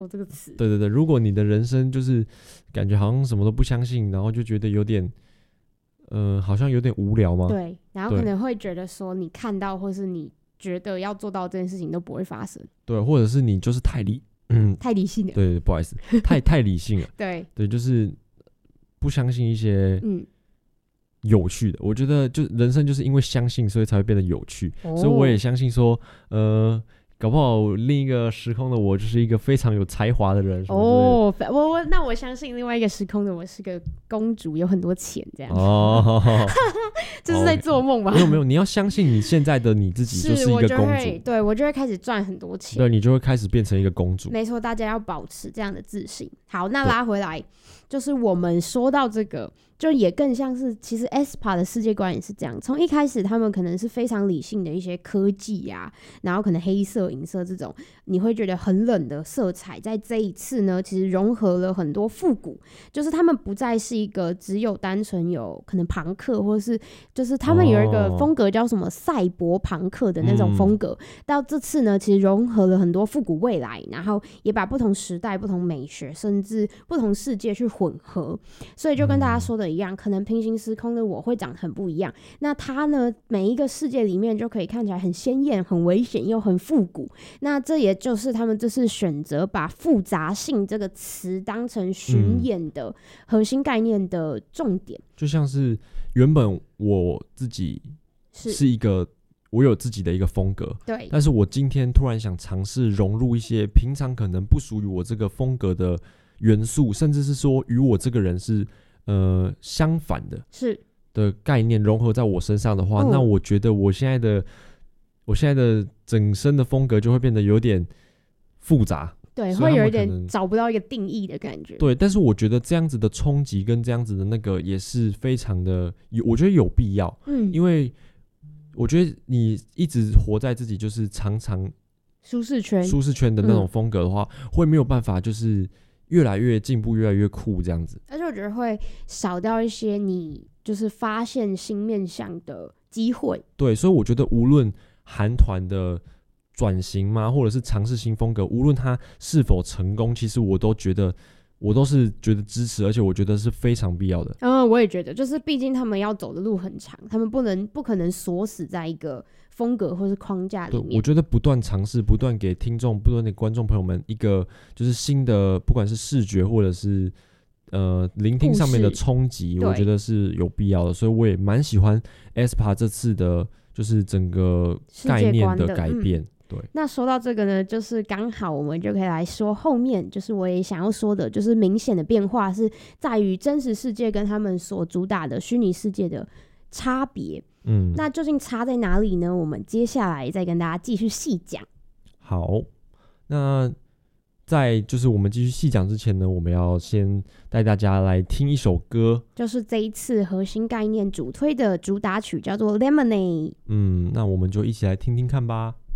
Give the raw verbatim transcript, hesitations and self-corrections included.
哦这个词。 对对对，如果你的人生就是感觉好像什么都不相信，然后就觉得有点，呃，好像有点无聊吗？ 对，然后可能会觉得说你看到或是你觉得要做到这件事情都不会发生。 对，或者是你就是太理，嗯， 太理性了。 对，不好意思，太太理性了。 对对，就是不相信一些嗯有趣的。我觉得就人生就是因为相信，所以才会变得有趣。 哦、 所以我也相信说，呃。搞不好另一个时空的我就是一个非常有才华的人哦，我我那我相信另外一个时空的我是个公主，有很多钱这样。 哦， 这是在做梦吧？ 没有没有，你要相信你现在的你自己就是一个公主， 对，我就会开始赚很多钱， 对，你就会开始变成一个公主。 没错，大家要保持这样的自信。好，那拉回来，就是我们说到这个。就也更像是，其实 E S P A 的世界观也是这样。从一开始，他们可能是非常理性的一些科技啊，然后可能黑色、银色这种，你会觉得很冷的色彩，在这一次呢，其实融合了很多复古，就是他们不再是一个只有单纯有可能朋克，或是就是他们有一个风格叫什么赛博朋克的那种风格。嗯、到这次呢，其实融合了很多复古未来，然后也把不同时代、不同美学，甚至不同世界去混合，所以就跟大家说的。一样，可能平行时空的我会长得很不一样。那它呢，每一个世界里面就可以看起来很鲜艳、很危险又很复古。那这也就是他们这次选择把复杂性这个词当成巡演的核心概念的重点。嗯、 就像是原本我自己是一个，我有自己的一个风格， 对。 但是我今天突然想尝试融入一些平常可能不属于我这个风格的元素，甚至是说与我这个人是。呃，相反的是的概念融合在我身上的话，嗯、那我觉得我现在的我现在的整身的风格就会变得有点复杂， 对，会有一点找不到一个定义的感觉。 对，但是我觉得这样子的冲击跟这样子的那个也是非常的，我觉得有必要，嗯，因为我觉得你一直活在自己就是常常舒适圈、 舒适圈的那种风格的话，嗯、会没有办法就是。越来越进步，越来越酷，这样子。 而且我觉得会少掉一些你就是发现新面向的机会。 对，所以我觉得无论韩团的转型嘛，或者是尝试新风格，无论它是否成功，其实我都觉得，我都是觉得支持，而且我觉得是非常必要的。 嗯，我也觉得，就是毕竟他们要走的路很长，他们不能不可能锁死在一个风格或是框架里面。 对，我觉得不断尝试，不断给听众、不断给观众朋友们一个就是新的，不管是视觉或者是呃聆听上面的冲击，我觉得是有必要的。所以我也蛮喜欢 E S P A 这次的，就是整个概念的改变。对， 那说到这个呢，就是刚好我们就可以来说后面，就是我也想要说的，就是明显的变化是在于真实世界跟他们所主打的虚拟世界的差别。嗯，那究竟差在哪里呢？我们接下来再跟大家继续细讲。 好，那在就是我们继续细讲之前呢，我们要先带大家来听一首歌， 就是这一次核心概念主推的主打曲，叫做 Lemonade。 嗯，那我们就一起来听听看吧。